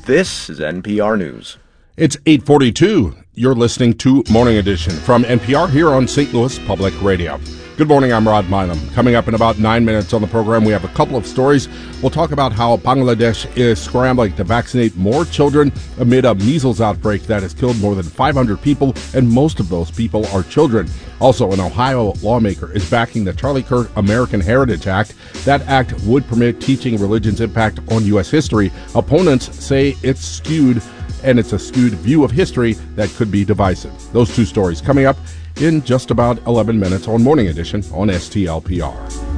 This is NPR News. It's 8:42. You're listening to Morning Edition from NPR here on St. Louis Public Radio. Good morning, I'm Rod Milam. Coming up in about 9 minutes on the program, we have a couple of stories. We'll talk about how Bangladesh is scrambling to vaccinate more children amid a measles outbreak that has killed more than 500 people, and most of those people are children. Also, an Ohio lawmaker is backing the Charlie Kirk American Heritage Act. That act would permit teaching religion's impact on U.S. history. Opponents say it's skewed, and it's a skewed view of history that could be divisive. Those two stories coming up in just about 11 minutes on Morning Edition on STLPR.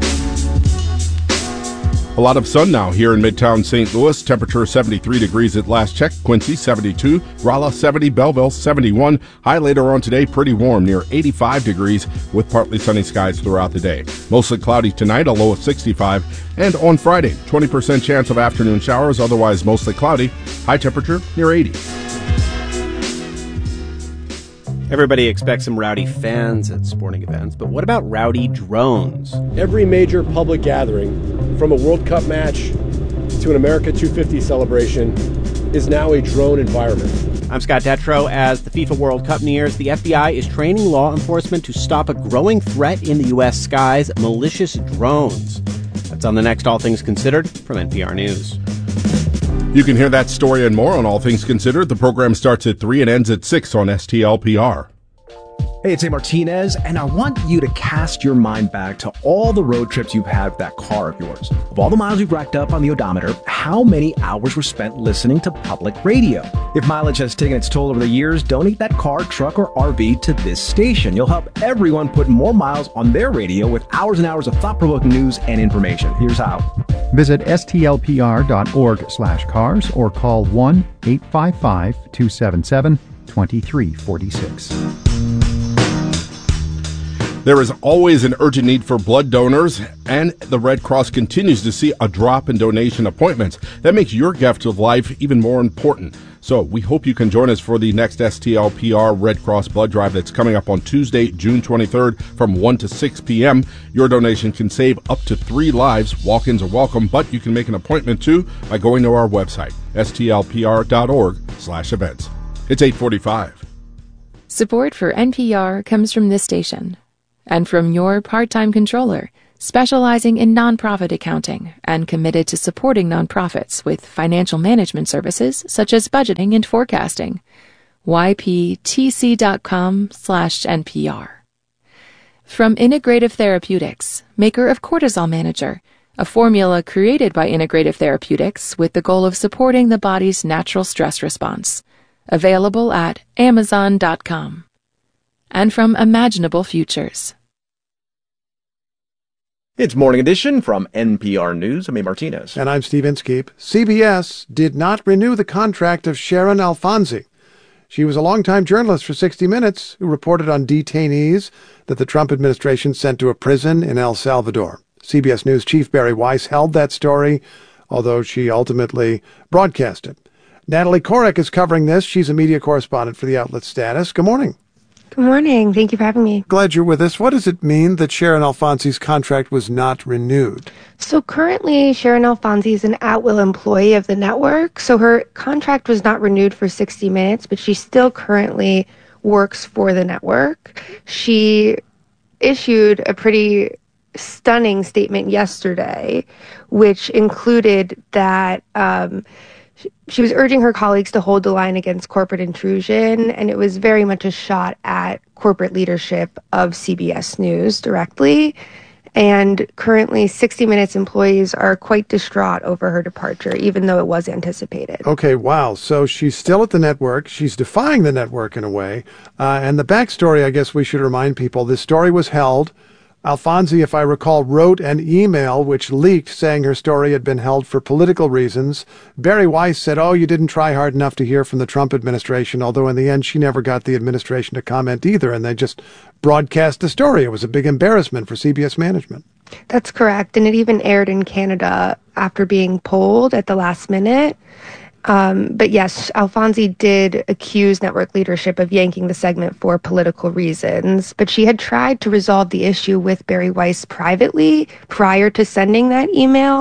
A lot of sun now here in Midtown St. Louis. Temperature 73 degrees at last check. Quincy 72, Rolla 70, Belleville 71. High later on today, pretty warm, near 85 degrees with partly sunny skies throughout the day. Mostly cloudy tonight, a low of 65. And on Friday, 20% chance of afternoon showers, otherwise mostly cloudy. High temperature near 80. Everybody expects some rowdy fans at sporting events, but what about rowdy drones? Every major public gathering, from a World Cup match to an America 250 celebration, is now a drone environment. I'm Scott Detrow. As the FIFA World Cup nears, the FBI is training law enforcement to stop a growing threat in the U.S. skies, malicious drones. That's on the next All Things Considered from NPR News. You can hear that story and more on All Things Considered. The program starts at 3 and ends at 6 on STLPR. Hey, it's A. Martinez, and I want you to cast your mind back to all the road trips you've had with that car of yours. Of all the miles you've racked up on the odometer, how many hours were spent listening to public radio? If mileage has taken its toll over the years, donate that car, truck, or RV to this station. You'll help everyone put more miles on their radio with hours and hours of thought-provoking news and information. Here's how. Visit stlpr.org/cars or call 1-855-277-2346. There is always an urgent need for blood donors, and the Red Cross continues to see a drop in donation appointments. That makes your gift of life even more important. So we hope you can join us for the next STLPR Red Cross Blood Drive that's coming up on Tuesday, June 23rd from 1 to 6 p.m. Your donation can save up to 3 lives. Walk-ins are welcome, but you can make an appointment too by going to our website, stlpr.org/events. It's 8:45. Support for NPR comes from this station and from your part-time controller, specializing in nonprofit accounting and committed to supporting nonprofits with financial management services such as budgeting and forecasting. yptc.com/NPR. From Integrative Therapeutics, maker of Cortisol Manager, a formula created by Integrative Therapeutics with the goal of supporting the body's natural stress response. Available at Amazon.com. And from Imaginable Futures. It's Morning Edition from NPR News. I'm A. Martinez. And I'm Steve Inskeep. CBS did not renew the contract of Sharon Alfonsi. She was a longtime journalist for 60 Minutes who reported on detainees that the Trump administration sent to a prison in El Salvador. CBS News chief Bari Weiss held that story, although she ultimately broadcast it. Natalie Korek is covering this. She's a media correspondent for the outlet Status. Good morning. Good morning. Thank you for having me. Glad you're with us. What does it mean that Sharon Alfonsi's contract was not renewed? So currently, Sharon Alfonsi is an at-will employee of the network. So her contract was not renewed for 60 Minutes, but she still currently works for the network. She issued a pretty stunning statement yesterday, which included that she was urging her colleagues to hold the line against corporate intrusion, and it was very much a shot at corporate leadership of CBS News directly. And currently, 60 Minutes employees are quite distraught over her departure, even though it was anticipated. Okay, wow. So she's still at the network. She's defying the network in a way. And the backstory, I guess we should remind people, this story was held. Alfonsi, if I recall, wrote an email which leaked saying her story had been held for political reasons. Bari Weiss said, you didn't try hard enough to hear from the Trump administration, although in the end she never got the administration to comment either, and they just broadcast the story. It was a big embarrassment for CBS management. That's correct, and it even aired in Canada after being pulled at the last minute. But yes, Alfonsi did accuse network leadership of yanking the segment for political reasons, but she had tried to resolve the issue with Bari Weiss privately prior to sending that email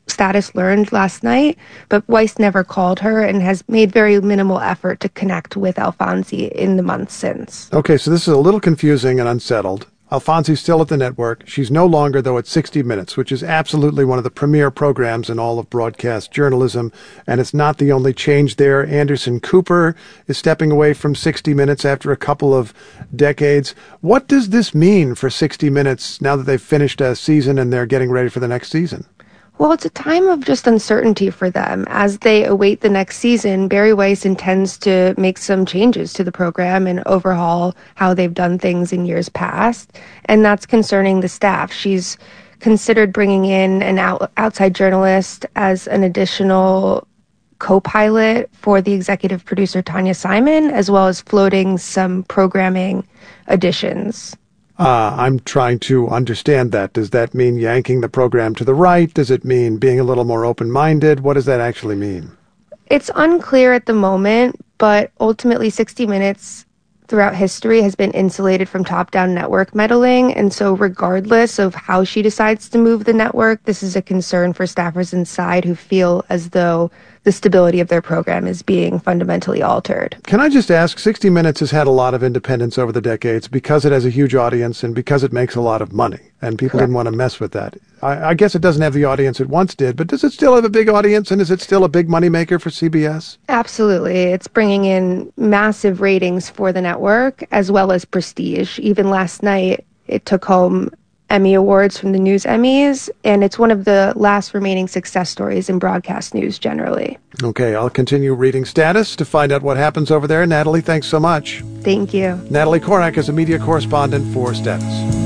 Status learned last night, but Weiss never called her and has made very minimal effort to connect with Alfonsi in the months since. Okay, so this is a little confusing and unsettled. Alfonsi's still at the network. She's no longer, though, at 60 Minutes, which is absolutely one of the premier programs in all of broadcast journalism, and it's not the only change there. Anderson Cooper is stepping away from 60 Minutes after a couple of decades. What does this mean for 60 Minutes now that they've finished a season and they're getting ready for the next season? Well, it's a time of just uncertainty for them. As they await the next season, Bari Weiss intends to make some changes to the program and overhaul how they've done things in years past, and that's concerning the staff. She's considered bringing in an outside journalist as an additional co-pilot for the executive producer Tanya Simon, as well as floating some programming additions. I'm trying to understand that. Does that mean yanking the program to the right? Does it mean being a little more open-minded? What does that actually mean? It's unclear at the moment, but ultimately 60 Minutes throughout history has been insulated from top-down network meddling, and so regardless of how she decides to move the network, this is a concern for staffers inside who feel as though the stability of their program is being fundamentally altered. Can I just ask, 60 Minutes has had a lot of independence over the decades because it has a huge audience and because it makes a lot of money, and people didn't want to mess with that. I guess it doesn't have the audience it once did, but does it still have a big audience, and is it still a big moneymaker for CBS? Absolutely. It's bringing in massive ratings for the network, as well as prestige. Even last night, it took home Emmy Awards from the News Emmys, and it's one of the last remaining success stories in broadcast news generally. Okay, I'll continue reading Status to find out what happens over there. Natalie, thanks so much. Thank you. Natalie Korak is a media correspondent for Status.